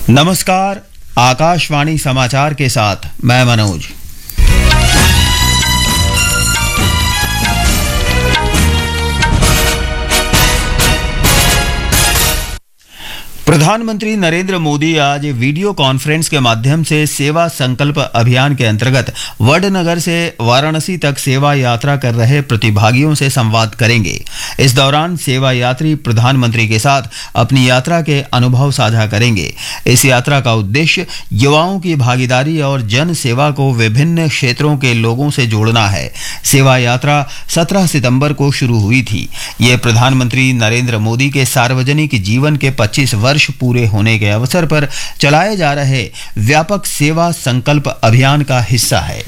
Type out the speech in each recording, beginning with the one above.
नमस्कार, आकाशवाणी समाचार के साथ मैं मनोज। प्रधानमंत्री नरेंद्र मोदी आज वीडियो कॉन्फ्रेंस के माध्यम से सेवा संकल्प अभियान के अंतर्गत वडनगर से वाराणसी तक सेवा यात्रा कर रहे प्रतिभागियों से संवाद करेंगे। इस दौरान सेवा यात्री प्रधानमंत्री के साथ अपनी यात्रा के अनुभव साझा करेंगे। इस यात्रा का उद्देश्य युवाओं की भागीदारी और जन सेवा को विभिन्न क्षेत्रों के लोगों से जोड़ना है। सेवा यात्रा 17 सितंबर को शुरू हुई थी। ये प्रधानमंत्री नरेंद्र मोदी के सार्वजनिक जीवन के 25 वर्ष पूरे होने के अवसर पर चलाए जा रहे व्यापक सेवा संकल्प अभियान का हिस्सा है।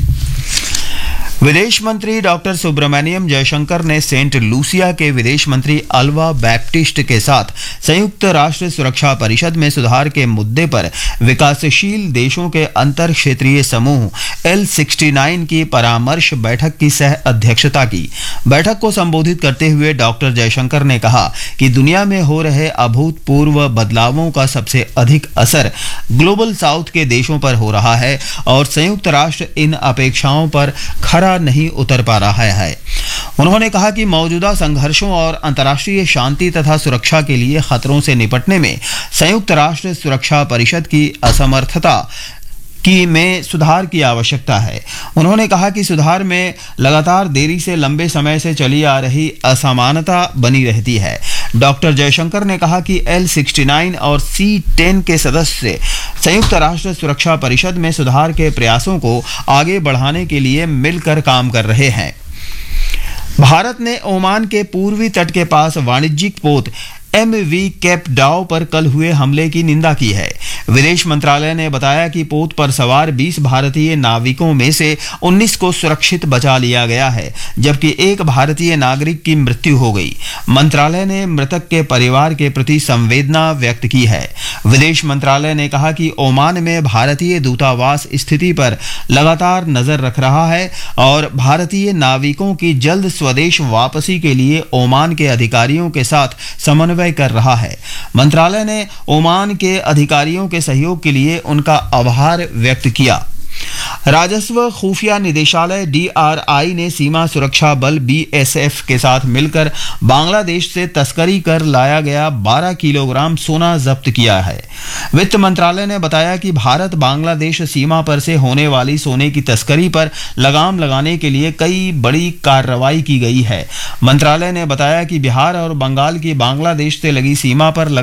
विदेश मंत्री डॉक्टर सुब्रमण्यम जयशंकर ने सेंट लूसिया के विदेश मंत्री अल्वा बैप्टिस्ट के साथ संयुक्त राष्ट्र सुरक्षा परिषद में सुधार के मुद्दे पर विकासशील देशों के अंतर क्षेत्रीय समूह L69 की परामर्श बैठक की सह अध्यक्षता की। बैठक को संबोधित करते हुए डॉक्टर जयशंकर ने कहा कि दुनिया में हो रहे अभूतपूर्व बदलावों का सबसे अधिक असर ग्लोबल साउथ के देशों पर हो रहा है और संयुक्त राष्ट्र इन अपेक्षाओं पर खरा नहीं उतर पा रहा है। उन्होंने कहा कि मौजूदा संघर्षों और अंतर्राष्ट्रीय शांति तथा सुरक्षा के लिए खतरों से निपटने में संयुक्त राष्ट्र सुरक्षा परिषद की असमर्थता में सुधार की आवश्यकता है। उन्होंने कहा कि सुधार में लगातार देरी से लंबे समय से चली आ रही असमानता बनी रहती है। डॉक्टर जयशंकर ने कहा कि L69 और C10 के सदस्य संयुक्त राष्ट्र सुरक्षा परिषद में सुधार के प्रयासों को आगे बढ़ाने के लिए मिलकर काम कर रहे हैं। भारत ने ओमान के पूर्वी तट के पास वाणिज्यिक पोत MV कैप डाउ पर कल हुए हमले की निंदा की है। विदेश मंत्रालय ने बताया कि पोत पर सवार 20 भारतीय नाविकों में से 19 को सुरक्षित बचा लिया गया है, जबकि एक भारतीय नागरिक की मृत्यु हो गई। मंत्रालय ने मृतक के परिवार के प्रति संवेदना व्यक्त की है। विदेश मंत्रालय ने कहा कि ओमान में भारतीय दूतावास स्थिति पर लगातार नजर रख रहा है और भारतीय नाविकों की जल्द स्वदेश वापसी के लिए ओमान के अधिकारियों के साथ समन्वय कर रहा है। मंत्रालय ने ओमान के अधिकारियों के सहयोग के लिए उनका आभार व्यक्त किया। राजस्व खुफिया निदेशालय DRI ने सीमा सुरक्षा बल BSF के साथ मिलकर बांग्लादेश से तस्करी कर लाया गया 12 किलोग्राम सोना जब्त किया है। वित्त मंत्रालय ने बताया कि भारत बांग्लादेश सीमा पर से होने वाली सोने की तस्करी पर लगाम लगाने के लिए कई बड़ी कार्रवाई की गई है। मंत्रालय ने बताया कि बिहार और बंगाल की बांग्लादेश से लगी सीमा पर